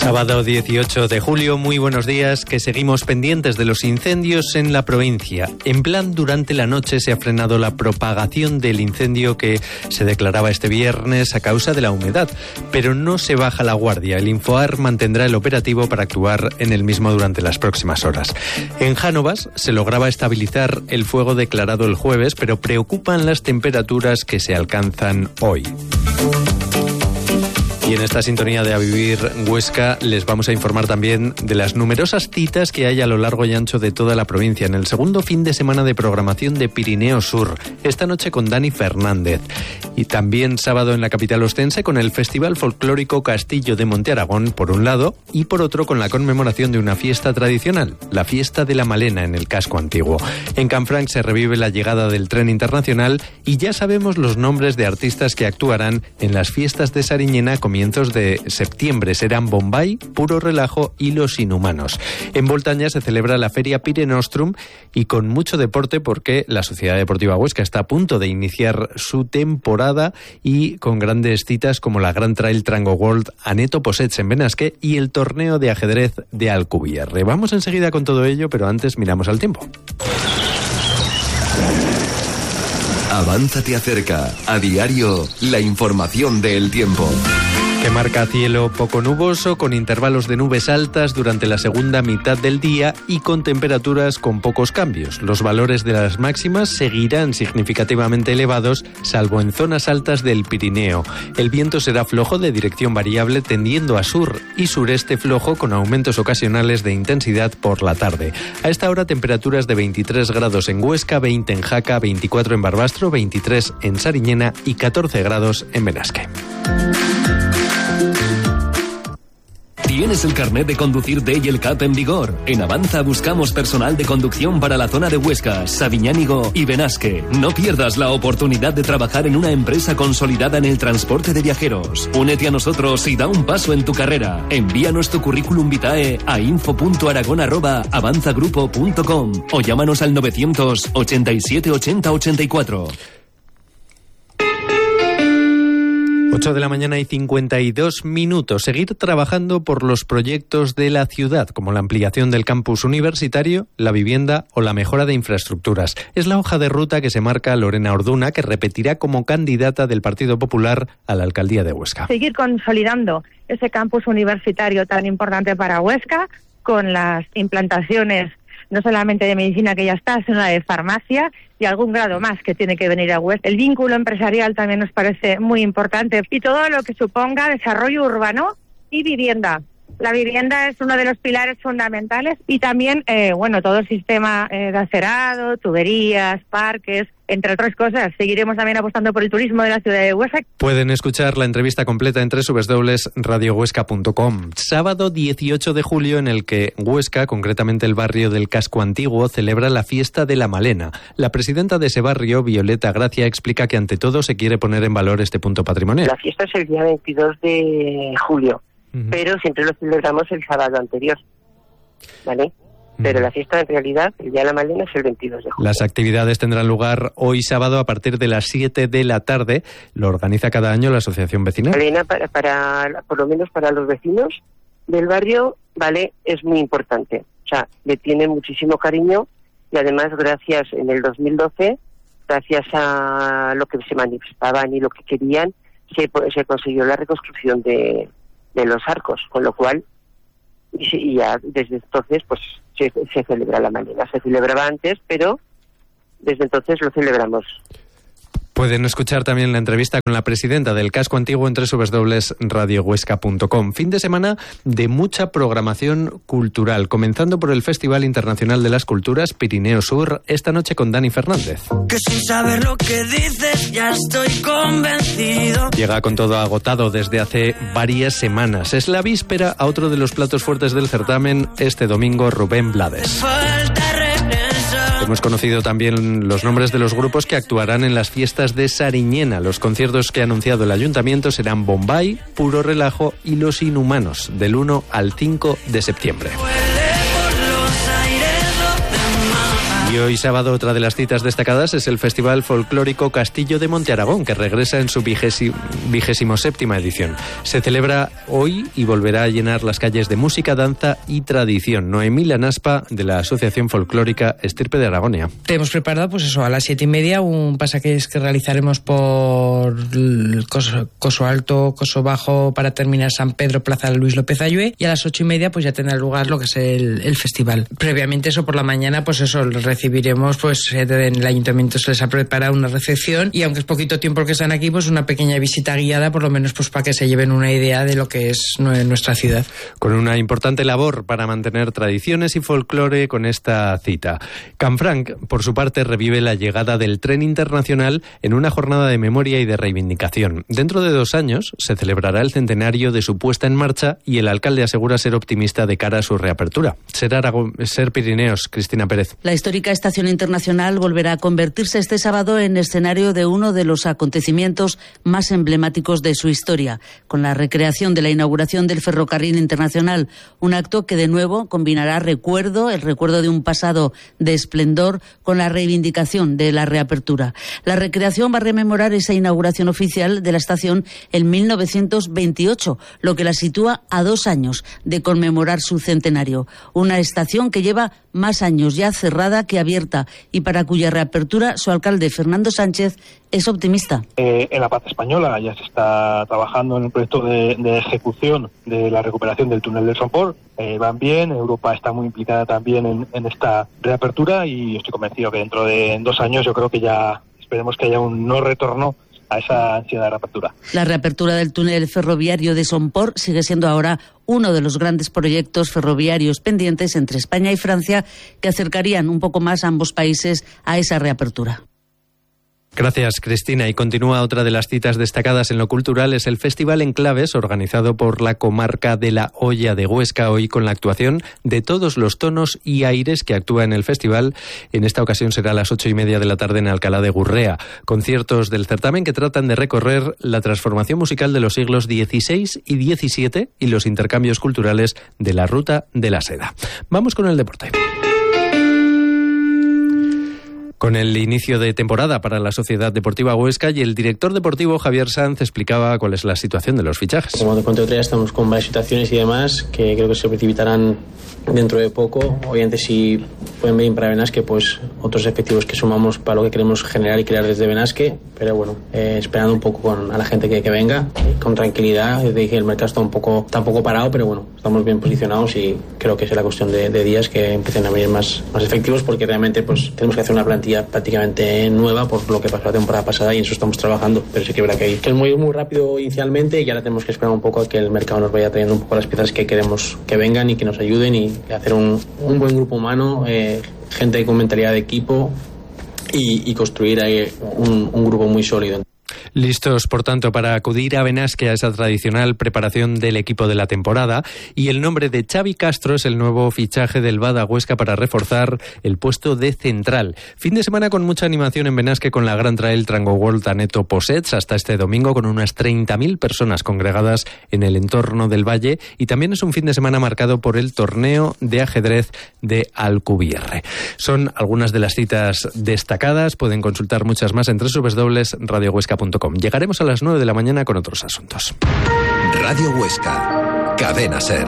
Sábado 18 de julio, muy buenos días, que seguimos pendientes de los incendios en la provincia. En plan, durante la noche se ha frenado la propagación del incendio que se declaraba este viernes a causa de la humedad, pero no se baja la guardia. El Infoar mantendrá el operativo para actuar en el mismo durante las próximas horas. En Jánovas se lograba estabilizar el fuego declarado el jueves, pero preocupan las temperaturas que se alcanzan hoy. Y en esta sintonía de A Vivir Huesca les vamos a informar también de las numerosas citas que hay a lo largo y ancho de toda la provincia en el segundo fin de semana de programación de Pirineo Sur. Esta noche con Dani Fernández. Y también sábado en la capital ostense con el Festival Folclórico Castillo de Monte Aragón, por un lado, y por otro con la conmemoración de una fiesta tradicional, la Fiesta de la Malena en el casco antiguo. En Canfranc se revive la llegada del tren internacional y ya sabemos los nombres de artistas que actuarán en las fiestas de Sariñena comienzos de septiembre. Serán Bombay, Puro Relajo y Los Inhumanos. En Voltaña se celebra la Feria Pirenostrum y con mucho deporte porque la Sociedad Deportiva Huesca está a punto de iniciar su temporada y con grandes citas como la Gran Trail Trango World Aneto Possets en Benasque y el torneo de ajedrez de Alcubierre. Vamos enseguida con todo ello, pero antes miramos al tiempo. Avanza te acerca. A diario, la información del tiempo. Que marca cielo poco nuboso, con intervalos de nubes altas durante la segunda mitad del día y con temperaturas con pocos cambios. Los valores de las máximas seguirán significativamente elevados, salvo en zonas altas del Pirineo. El viento será flojo de dirección variable, tendiendo a sur y sureste flojo, con aumentos ocasionales de intensidad por la tarde. A esta hora, temperaturas de 23 grados en Huesca, 20 en Jaca, 24 en Barbastro, 23 en Sariñena y 14 grados en Benasque. ¿Tienes el carnet de conducir D y el CAP en vigor? En Avanza buscamos personal de conducción para la zona de Huesca, Sabiñánigo y Benasque. No pierdas la oportunidad de trabajar en una empresa consolidada en el transporte de viajeros. Únete a nosotros y da un paso en tu carrera. Envíanos tu currículum vitae a info.aragon@avanzagrupo.com o llámanos al 900 87 80 84. 8 de la mañana y 52 minutos. Seguir trabajando por los proyectos de la ciudad, como la ampliación del campus universitario, la vivienda o la mejora de infraestructuras. Es la hoja de ruta que se marca Lorena Orduna, que repetirá como candidata del Partido Popular a la alcaldía de Huesca. Seguir consolidando ese campus universitario tan importante para Huesca, con las implantaciones no solamente de medicina que ya está, sino de farmacia y algún grado más que tiene que venir a Huesca. El vínculo empresarial también nos parece muy importante y todo lo que suponga desarrollo urbano y vivienda. La vivienda es uno de los pilares fundamentales y también, todo el sistema de acerado, tuberías, parques, entre otras cosas. Seguiremos también apostando por el turismo de la ciudad de Huesca. Pueden escuchar la entrevista completa en www.radiohuesca.com. Sábado 18 de julio, en el que Huesca, concretamente el barrio del Casco Antiguo, celebra la Fiesta de la Malena. La presidenta de ese barrio, Violeta Gracia, explica que ante todo se quiere poner en valor este punto patrimonial. La fiesta es el día 22 de julio. Pero siempre lo celebramos el sábado anterior, ¿vale? Pero la fiesta en realidad, el día de la Malena, es el 22 de julio. Las actividades tendrán lugar hoy sábado a partir de las 7 de la tarde. Lo organiza cada año la asociación vecinal. Malena, para por lo menos para los vecinos del barrio, ¿vale? Es muy importante. O sea, le tienen muchísimo cariño y además gracias en el 2012, gracias a lo que se manifestaban y lo que querían, se consiguió la reconstrucción de los arcos, con lo cual y ya desde entonces pues se celebra la Malena. Se celebraba antes, pero desde entonces lo celebramos. Pueden escuchar también la entrevista con la presidenta del Casco Antiguo en www.radiohuesca.com. Fin de semana de mucha programación cultural, comenzando por el Festival Internacional de las Culturas Pirineo Sur, esta noche con Dani Fernández. Que sin saber lo que dices ya estoy convencido. Llega con todo agotado desde hace varias semanas. Es la víspera a otro de los platos fuertes del certamen, este domingo, Rubén Blades. Hemos conocido también los nombres de los grupos que actuarán en las fiestas de Sariñena. Los conciertos que ha anunciado el ayuntamiento serán Bombay, Puro Relajo y Los Inhumanos, del 1 al 5 de septiembre. Y hoy sábado otra de las citas destacadas es el Festival Folclórico Castillo de Monte Aragón, que regresa en su 27ª edición. Se celebra hoy y volverá a llenar las calles de música, danza y tradición. Noemí Lanaspa, de la Asociación Folclórica Estirpe de Aragonia. Te hemos preparado, pues eso, a las 7:30, un pasajes que realizaremos por Coso Alto, Coso Bajo, para terminar San Pedro, Plaza Luis López Ayue, y a las 8:30 pues ya tendrá lugar lo que es el festival. Previamente eso, por la mañana, pues eso, recibiremos, pues en el ayuntamiento se les ha preparado una recepción, y aunque es poquito tiempo que están aquí, pues una pequeña visita guiada, por lo menos pues para que se lleven una idea de lo que es nuestra ciudad. Con una importante labor para mantener tradiciones y folclore con esta cita. Canfranc, por su parte, revive la llegada del tren internacional en una jornada de memoria y de reivindicación. Dentro de 2 años se celebrará el centenario de su puesta en marcha y el alcalde asegura ser optimista de cara a su reapertura. Ser Pirineos, Cristina Pérez. La histórica estación internacional volverá a convertirse este sábado en escenario de uno de los acontecimientos más emblemáticos de su historia, con la recreación de la inauguración del ferrocarril internacional, un acto que de nuevo combinará el recuerdo de un pasado de esplendor con la reivindicación de la reapertura. La recreación va a rememorar esa inauguración oficial de la estación en 1928, lo que la sitúa a 2 años de conmemorar su centenario. Una estación que lleva más años ya cerrada que abierta y para cuya reapertura su alcalde, Fernando Sánchez, es optimista. En la paz española ya se está trabajando en el proyecto de ejecución de la recuperación del túnel del Somport. Van bien, Europa está muy implicada también en esta reapertura y estoy convencido que dentro de 2 años yo creo que ya esperemos que haya un no retorno a esa ansiedad de reapertura. La reapertura del túnel ferroviario de Somport sigue siendo ahora uno de los grandes proyectos ferroviarios pendientes entre España y Francia que acercarían un poco más a ambos países a esa reapertura. Gracias, Cristina. Y continúa otra de las citas destacadas en lo cultural, es el Festival Enclaves, organizado por la comarca de la Hoya de Huesca, hoy con la actuación de todos los tonos y aires que actúa en el festival. En esta ocasión será a las 8:30 de la tarde en Alcalá de Gurrea. Conciertos del certamen que tratan de recorrer la transformación musical de los siglos XVI y XVII y los intercambios culturales de la Ruta de la Seda. Vamos con el deporte. Con el inicio de temporada para la Sociedad Deportiva Huesca, y el director deportivo Javier Sanz explicaba cuál es la situación de los fichajes. Como te conté otro día, estamos con varias situaciones y demás que creo que se precipitarán dentro de poco. Obviamente, si pueden venir para Benasque, pues otros efectivos que sumamos para lo que queremos generar y crear desde Benasque, pero bueno, esperando un poco a la gente que venga, con tranquilidad. Te dije, el mercado está un poco parado, pero bueno, estamos bien posicionados y creo que será cuestión de días que empiecen a venir más efectivos, porque realmente pues tenemos que hacer una plantilla prácticamente nueva por lo que pasó la temporada pasada y en eso estamos trabajando, pero sí que verá que es muy rápido inicialmente y ahora tenemos que esperar un poco a que el mercado nos vaya trayendo un poco las piezas que queremos que vengan y que nos ayuden y hacer un buen grupo humano, gente con mentalidad de equipo y construir ahí un grupo muy sólido. Listos, por tanto, para acudir a Benasque a esa tradicional preparación del equipo de la temporada, y el nombre de Xavi Castro es el nuevo fichaje del Bada Huesca para reforzar el puesto de central. Fin de semana con mucha animación en Benasque con la Gran Trail Trango World Aneto Possets hasta este domingo, con unas 30.000 personas congregadas en el entorno del valle, y también es un fin de semana marcado por el torneo de ajedrez de Alcubierre. Son algunas de las citas destacadas, pueden consultar muchas más en www.radiohuesca.com. Llegaremos a las 9 de la mañana con otros asuntos. Radio Huesca, Cadena SER.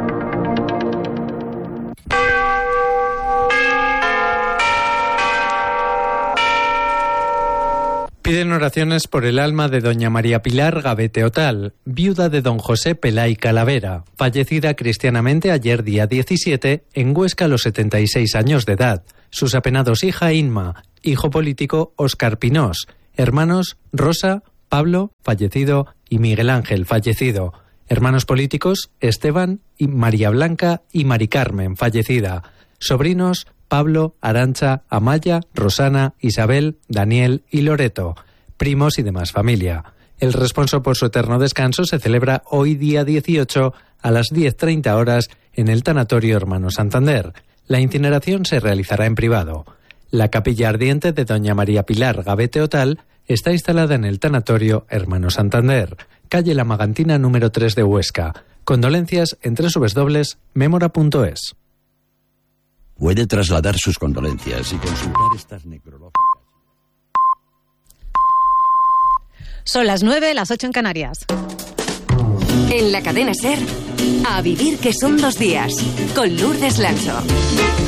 Piden oraciones por el alma de doña María Pilar Gavete Otal, viuda de don José Pelay Calavera, fallecida cristianamente ayer día 17 en Huesca a los 76 años de edad. Sus apenados hija Inma, hijo político Óscar Pinós, hermanos Rosa, Pablo, fallecido, y Miguel Ángel, fallecido. Hermanos políticos Esteban, y María Blanca y Mari Carmen, fallecida. Sobrinos Pablo, Arantxa, Amaya, Rosana, Isabel, Daniel y Loreto. Primos y demás familia. El responso por su eterno descanso se celebra hoy día 18 a las 10:30 horas en el Tanatorio Hermano Santander. La incineración se realizará en privado. La capilla ardiente de doña María Pilar Gavete Otal está instalada en el Tanatorio Hermano Santander, calle La Magantina número 3 de Huesca. Condolencias en www.memora.es. puede trasladar sus condolencias y consultar estas necrológicas. Son las 9, las 8 en Canarias. En la cadena SER, A vivir que son 2 días, con Lourdes Lancho.